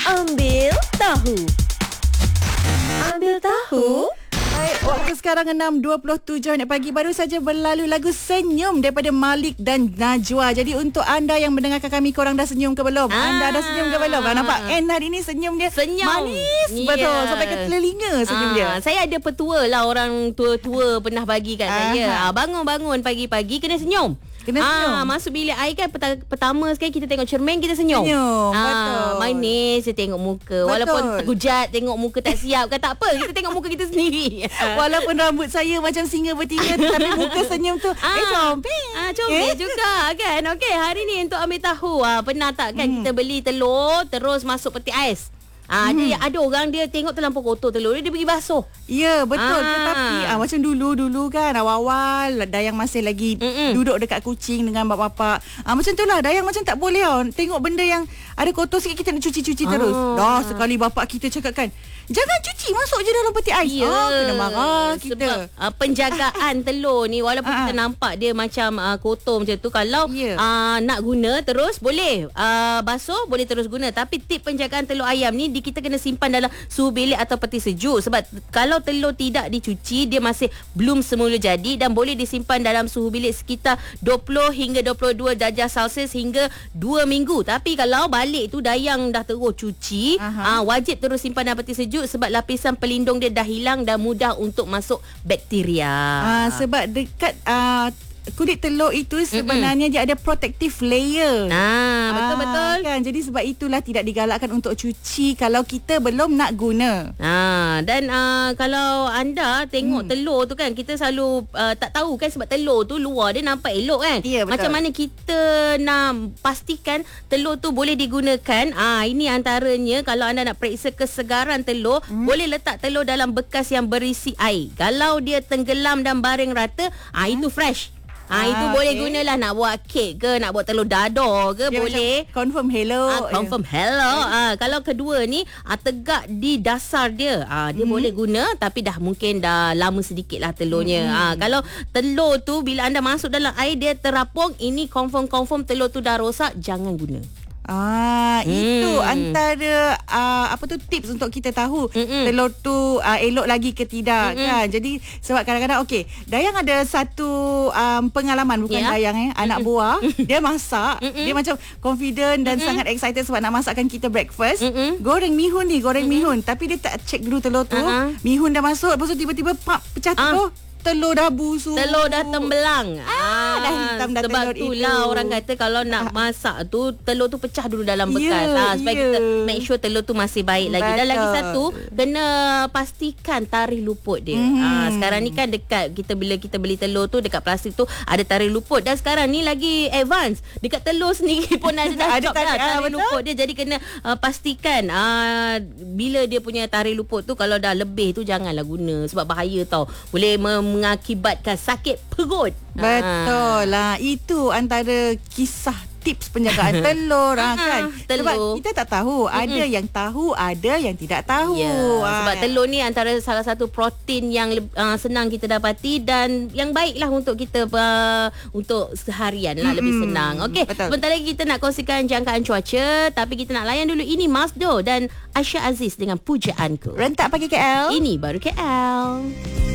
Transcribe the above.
Ambil tahu. Ambil tahu. Baik, waktu sekarang 6.27 minit pagi. Baru saja berlalu lagu Senyum daripada Malik dan Najwa. Jadi untuk anda yang mendengarkan kami, korang dah senyum ke belum? Anda dah senyum ke belum? Nampak N hari ni senyum dia manis. Betul, sampai ke telinga senyum dia. Saya ada petua lah, orang tua-tua pernah bagi kat saya. Bangun-bangun pagi-pagi kena senyum. Masuk bilik air kan, pertama sekali kita tengok cermin, kita senyum. Betul. Manis dia tengok muka. Walaupun terhujat, tengok muka tak siap kan, tak apa, kita tengok muka kita sendiri. Walaupun rambut saya macam singa betina, tapi muka senyum tu comel. Comel juga kan. Okey, hari ni untuk ambil tahu, pernah tak kan kita beli telur terus masuk peti ais? Ada orang dia tengok terlampau kotor telur dia pergi basuh. Ya, betul. Tetapi macam dulu kan, awal-awal Dayang masih lagi duduk dekat kucing dengan bapak-bapak. Macam tu lah, Dayang macam tak boleh tengok benda yang ada kotor sikit, kita nak cuci-cuci terus. Dah sekali bapak kita cakapkan, jangan cuci, masuk je dalam peti ais. Kena marah kita. Sebab penjagaan telur ni, walaupun kita nampak dia macam kotor macam tu, kalau nak guna terus boleh basuh, boleh terus guna. Tapi tip penjagaan telur ayam ni, kita kena simpan dalam suhu bilik atau peti sejuk. Sebab kalau telur tidak dicuci, dia masih belum semula jadi dan boleh disimpan dalam suhu bilik sekitar 20 hingga 22 darjah Celsius hingga 2 minggu. Tapi kalau balik tu Dayang dah terus cuci, wajib terus simpan dalam peti sejuk sebab lapisan pelindung dia dah hilang dan mudah untuk masuk bakteria. Sebab dekat kulit telur itu sebenarnya dia ada protective layer. Betul-betul kan. Jadi sebab itulah tidak digalakkan untuk cuci kalau kita belum nak guna. Dan kalau anda tengok telur tu kan, kita selalu tak tahu kan, sebab telur tu luar dia nampak elok kan. Ya, betul. Macam mana kita nak pastikan telur tu boleh digunakan? Ini antaranya, kalau anda nak periksa kesegaran telur, boleh letak telur dalam bekas yang berisi air. Kalau dia tenggelam dan baring rata, itu fresh. Itu boleh gunalah, nak buat kek ke, nak buat telur dadar ke, dia boleh. Confirm hello. Confirm hello. Kalau kedua ni, tegak di dasar dia. Dia boleh guna, tapi dah mungkin dah lama sedikit lah telurnya. Kalau telur tu bila anda masuk dalam air dia terapung, ini confirm telur tu dah rosak, jangan guna. Itu antara tips untuk kita tahu telur tu elok lagi ke tidak kan. Jadi sebab kadang-kadang Dayang ada satu pengalaman, bukan Dayang anak buah dia masak, dia macam confident dan sangat excited sebab nak masakkan kita breakfast. Goreng mihun, tapi dia tak check dulu telur tu. Mihun dah masuk, lepas tu tiba-tiba pecah telur dah busuk, telur dah tembelang. Dah hitam dah sebab telur itulah itu. Orang kata kalau nak masak tu, telur tu pecah dulu dalam bekas. Supaya kita make sure telur tu masih baik lagi. Dan lagi satu, kena pastikan tarikh luput dia. Sekarang ni kan dekat bila kita beli telur tu, dekat plastik tu ada tarikh luput. Dan sekarang ni lagi advance, dekat telur sendiri pun ada tarikh luput dia. Jadi kena pastikan bila dia punya tarikh luput tu, kalau dah lebih tu janganlah guna, sebab bahaya tau, boleh mengakibatkan sakit perut. Betul lah. Itu antara kisah tips penjagaan telur kan. Sebab kita tak tahu, ada yang tahu, ada yang tidak tahu. Sebab telur ni antara salah satu protein yang senang kita dapati dan yang baiklah untuk kita untuk seharian lah, lebih senang. Sebentar lagi kita nak kongsikan jangkaan cuaca, tapi kita nak layan dulu ini Masdo dan Aisyah Aziz dengan Pujaanku. Rentak pagi KL. Ini baru KL.